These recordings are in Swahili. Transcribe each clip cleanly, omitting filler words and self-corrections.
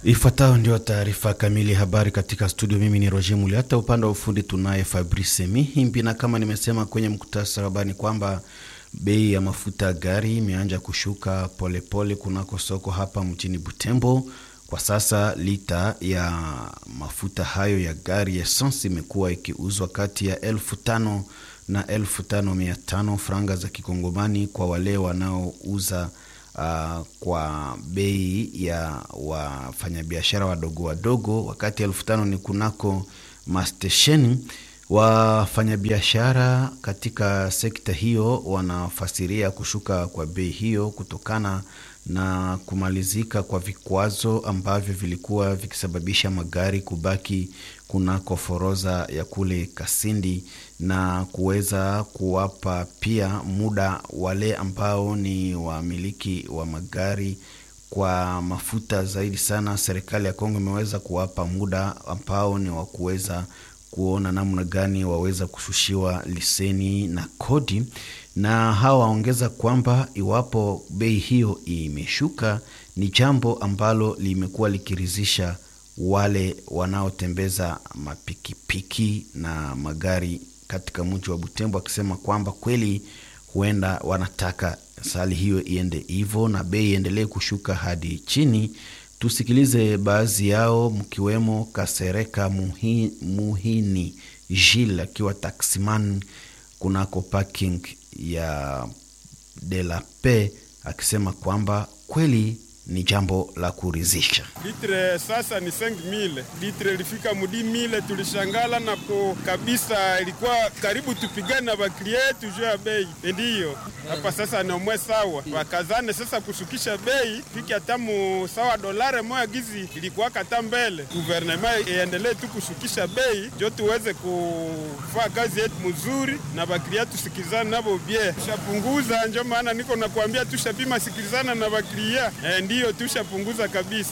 Ifuatayo ndio taarifa kamili habari katika studio. Mimi ni Roger Muliata, upande wa ufundi tunaye Fabrice Mihimbi, na kama nimesema kwenye mkutasari habari kwamba bei ya mafuta gari imeanza kushuka polepole kunako soko hapa mjini Butembo. Kwa sasa lita ya mafuta hayo ya gari ya essence imekuwa ikiuzwa kati ya 1500 na 1500 franga za kikongomani kwa wale wanaouza kwa bei ya wafanyabiashara wadogo wadogo, wakati 1500 ni kunako mastesheni. Wafanyabiashara katika sekta hiyo wanafasiria kushuka kwa bei hiyo kutokana na kumalizika kwa vikwazo ambavyo vilikuwa vikisababisha magari kubaki kunako foroza ya kule Kasindi, na kuweza kuwapa pia muda wale ambao ni wamiliki wa magari kwa mafuta zaidi sana. Serikali ya Kongo imeweza kuwapa muda ambao ni wa kuweza kuona namna gani waweza kushushiwa liseni na kodi, na hawa waongeza kwamba iwapo bei hiyo imeshuka ni jambo ambalo limekuwa likiridhisha wale wanaotembeza mapikipiki na magari katika mji wa Butembo, akisema kwamba kweli huenda wanataka sali hiyo iende hivyo na bei iendelee kushuka hadi chini. Tusikilize baadhi yao, mkiwemo Kasereka Muhini Gilles akiwa taximan kunako parking ya De La Paix, akisema kwamba kweli ni jambo la kuridhisha. Litre sasa ni 5000, litre ilifika mudi 1000. Tulishangala na kabisa, ilikuwa karibu tupigane na baklie juu ya bei. Ndio hapa sasa ni omwe sawa, wakazane sasa kushukisha bei fiki hatamu sawa dolare moja gizi ilikuwa kata mbele. Gouvernement iendelee tu kushukisha bei ndio tuweze kufanya kazi yetu mzuri na baklie tusikizane nabo bie. Tushapunguza, ndio maana niko nakwambia tushapima sikilizana na baklie. Ndio tushapunguza kabisa,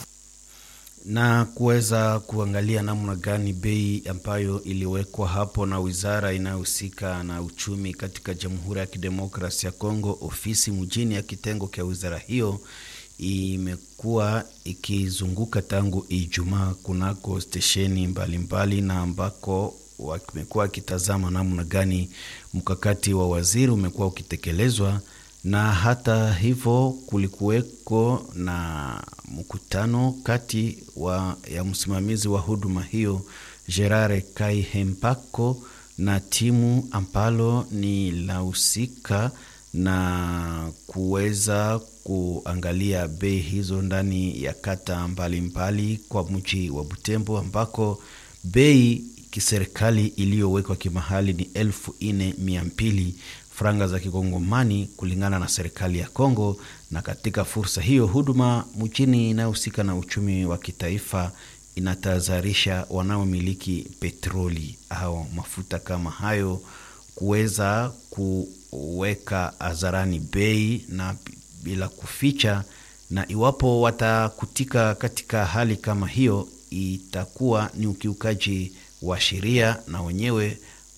na kuweza kuangalia namna gani bei ambayo iliwekwa hapo na wizara inayohusika na uchumi katika Jamhuri ya Kidemokrasia ya Kongo. Ofisi mjini ya kitengo cha wizara hiyo imekuwa ikizunguka tangu Ijumaa kunako stesheni mbalimbali, na ambako wamekuwa kitazama namna gani mkakati wa waziri umekuwa ukitekelezwa. Na hata hivyo kulikuweko na mkutano kati ya msimamizi wa huduma hiyo Gerard Kaihempako na timu ambalo ni lahusika na kuweza kuangalia bei hizo ndani ya kata mbalimbali kwa mji wa Butembo, ambako bei kiserikali iliyowekwa kimahali ni 4200 franga za kikongomani kulingana na serikali ya Kongo. Na katika fursa hiyo huduma mjini inayohusika na uchumi wa kitaifa inatahadharisha wanaomiliki petroli au mafuta kama hayo kuweza kuweka hadharani bei na bila kuficha, na iwapo watakutika katika hali kama hiyo itakuwa ni ukiukaji wa sheria, na wenyewe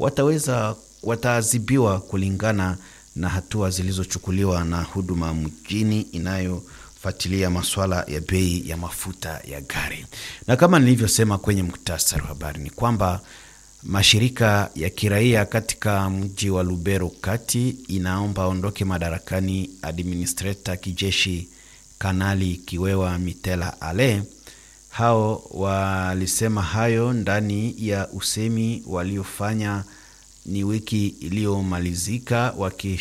wataadhibiwa kulingana na hatua zilizochukuliwa na huduma mjini inayofuatilia masuala ya bei ya mafuta ya gari. Na kama nilivyosema kwenye muktasari wa habari ni kwamba mashirika ya kiraia katika mji wa Lubero kati inaomba ondoke madarakani administrator kijeshi Kanali Kiwewa Mitela Ale. Hao walisema hayo ndani ya usemi waliofanya ni wiki iliyomalizika,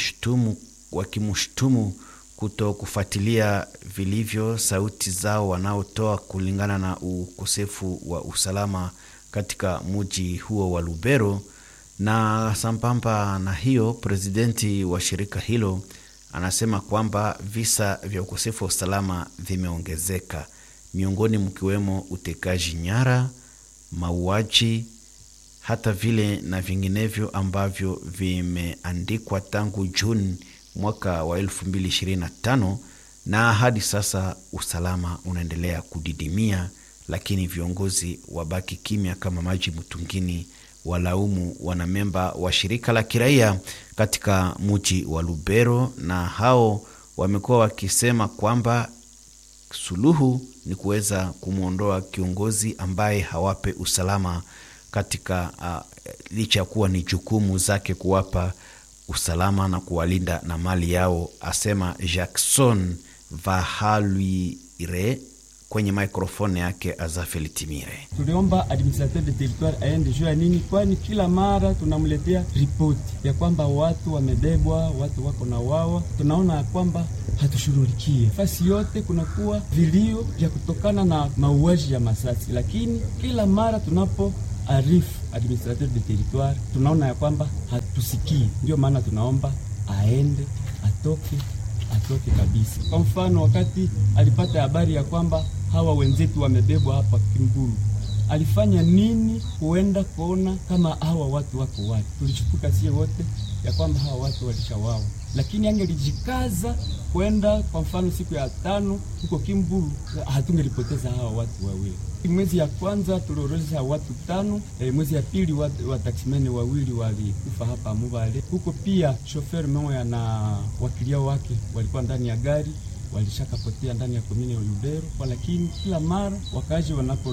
wakimshtumu kuto kufuatilia vilivyo sauti zao wanaotoa kulingana na ukosefu wa usalama katika mji huo wa Lubero. Na sambamba na hiyo, presidenti wa shirika hilo anasema kwamba visa vya ukosefu wa usalama vimeongezeka, miongoni mkiwemo utekaji nyara, mauaji, hata vile na vinginevyo ambavyo vimeandikwa tangu Juni mwaka wa 2025, na hadi sasa usalama unaendelea kudidimia, lakini viongozi wabaki kimya kama maji mtungini, walaumu wanamemba wa shirika la kiraia katika mji wa Lubero. Na hao wamekuwa wakisema kwamba Suluhu ni kuweza kumwondoa kiongozi ambaye hawape usalama katika licha ya kuwa ni jukumu zake kuwapa usalama na kuwalinda na mali yao, asema Jackson Vahaluire kwenye mikrofoni yake Azafeli Timire. Tuliomba administrateur de territoire aende juu ya nini? Kwani kila mara tunamletea ripoti ya kwamba watu wamebebwa, watu wako na wawa. Tunaona ya kwamba hatushughulikie. Fasi yote kunakuwa vilio vya kutokana na mauaji ya masasi, lakini kila mara tunapo arifu administrateur de territoire tunaona ya kwamba hatusikii. Ndio maana tunaomba aende, atoke kabisa. Kwa mfano, wakati alipata habari ya kwamba hawa wenzetu wamebebwa hapa Kimbulu, alifanya nini kuenda kuona kama hawa watu wako wapi? Tulichukuka sie wote ya kwamba hawa watu walishawawa, lakini angelijikaza kwenda kwa mfano siku ya 5 huko Kimbulu, hatungelipoteza hawa watu wawili. Mwezi ya kwanza tuliorodhesha watu 5, mwezi ya pili wa taximene 2 walikufa hapa Mubale. Huko pia chauffeur mmoja na wakilia wake walikuwa ndani ya gari, walishakapotea ndani ya komini ya Lubero, lakini kila mara wakaji wanapo